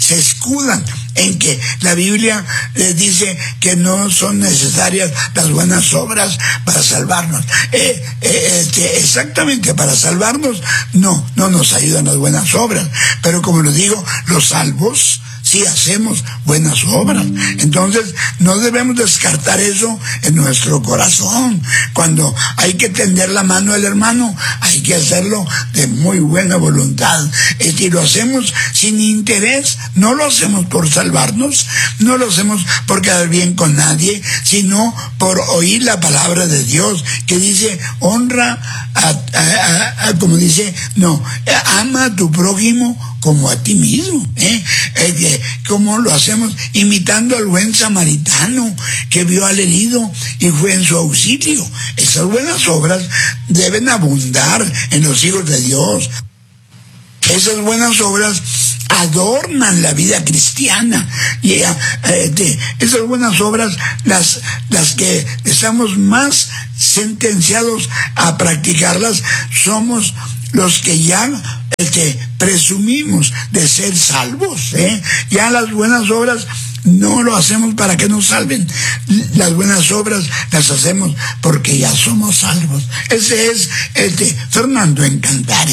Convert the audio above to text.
se escudan en que la Biblia dice que no son necesarias las buenas obras para salvarnos. Exactamente, para salvarnos no nos ayudan las buenas obras, pero como les digo, los salvos sí hacemos buenas obras. Entonces no debemos descartar eso en nuestro corazón. Cuando hay que tender la mano al hermano, hay que hacerlo de muy buena voluntad. Y lo hacemos sin interés, no lo hacemos por salvarnos, no lo hacemos por quedar bien con nadie, sino por oír la palabra de Dios, que dice, honra como dice, ama a tu prójimo como a ti mismo, como lo hacemos, imitando al buen samaritano que vio al herido y fue en su auxilio. Esas buenas obras deben abundar en los hijos de Dios. Esas buenas obras adornan la vida cristiana, y esas buenas obras, las que estamos más sentenciados a practicarlas, somos los que ya presumimos de ser salvos. Ya las buenas obras no lo hacemos para que nos salven, las buenas obras las hacemos porque ya somos salvos. Ese es Fernando Encantar.